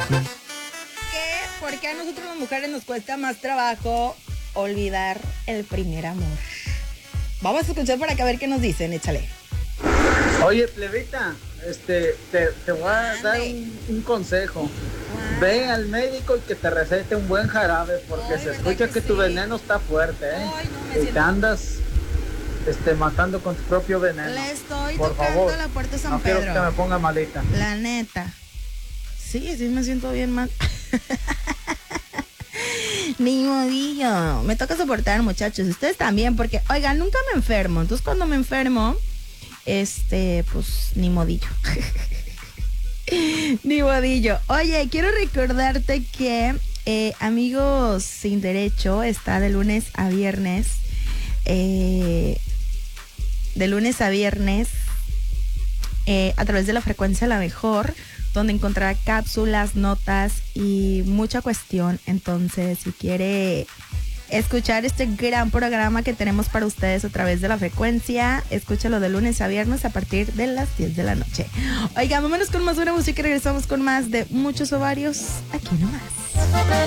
¿Por qué a nosotros las mujeres nos cuesta más trabajo olvidar el primer amor? Vamos a escuchar para acá a ver qué nos dicen, échale. Oye, plebita, te voy a dar un consejo. Ve al médico y que te recete un buen jarabe, porque se escucha que tu veneno está fuerte, ¿eh? Y te andas matando con tu propio veneno. Le estoy por tocando favor, la puerta a San no Pedro. quiero que me ponga malita. La neta. Sí me siento bien mal. Ni modillo. Me toca soportar, muchachos. Ustedes también, porque, oigan, nunca me enfermo. Entonces, cuando me enfermo, pues, ni modillo. Ni modillo. Oye, quiero recordarte que Amigos Sin Derecho está de lunes a viernes. A través de la frecuencia La Mejor, donde encontrará cápsulas, notas y mucha cuestión. Entonces, si quiere escuchar este gran programa que tenemos para ustedes a través de la frecuencia, escúchalo de lunes a viernes a partir de las 10 de la noche. Oigan, vámonos con más buena música y regresamos con más de Muchos Ovarios aquí nomás.